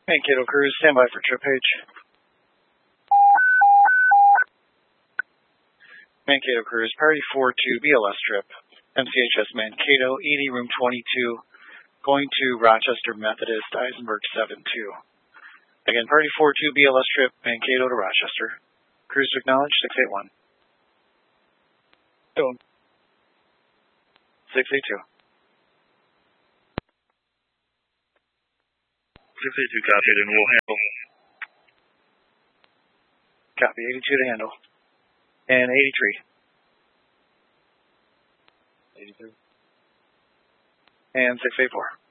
Mankato Cruise, stand by for trip H. Mankato Cruise, priority 42, BLS trip, MCHS Mankato, ED room 22, going to Rochester Methodist, Eisenberg 72. Again, priority 42, BLS trip, Mankato to Rochester. Cruise to acknowledge, 681. Stone. 682. 682 copied, and we'll handle. Copy, 82 to handle. And 83. 83. And 684.